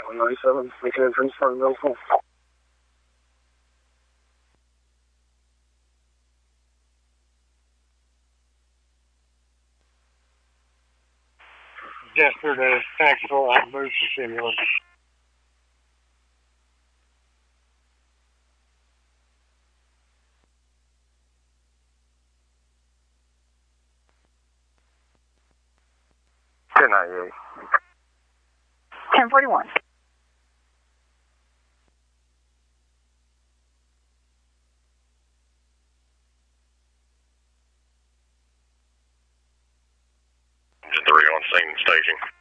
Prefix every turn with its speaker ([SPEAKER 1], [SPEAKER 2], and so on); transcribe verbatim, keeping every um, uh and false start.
[SPEAKER 1] one ninety-seven, making entrance for the middle school. Gesture to tactical outburst stimulus.
[SPEAKER 2] ten ninety-eight.
[SPEAKER 3] ten forty-one.
[SPEAKER 2] Engine three on scene staging.